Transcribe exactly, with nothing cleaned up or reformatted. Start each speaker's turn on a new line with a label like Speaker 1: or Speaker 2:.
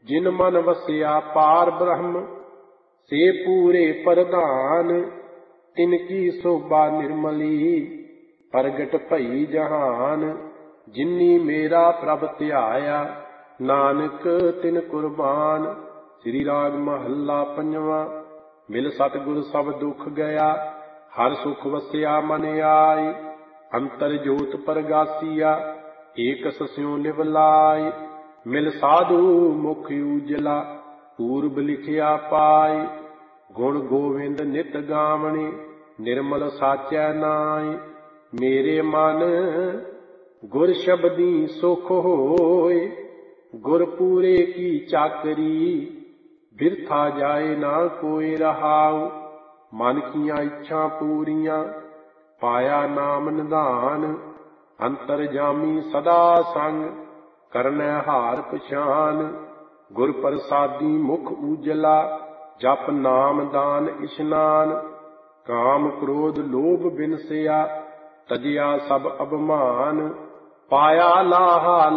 Speaker 1: जिन मन वसिया पार ब्रह्म से पूरे प्रधान। तिनकी शोभा निर्मली प्रगट भई जहान। जिन्नी मेरा प्रभ ध्याया नानक तिन कुर्बान। श्री राग महला पंजवा। मिल सतगुर सब दुख गया हर सुख वसिया मन आय। अंतर जोत परगासिया एक सस्यों निवलाय। मिल साधु मुख उजला पूर्व लिखिया पाय। गुण गोविंद नित गावणे निर्मल साचै नाय। मेरे मन गुर शब्दी सुख होय। गुर पूरे की चाकरी बिरथा जाए ना कोई रहाऊ। मन किया इच्छा पूरियां पाया नाम निधान। अंतर जामी सदा संग करनै हार पछान। गुर प्रसादी मुख उजला जप नाम दान इशनान। काम क्रोध लोभ बिनसिया तजिया सब अभिमान। पाया लाहा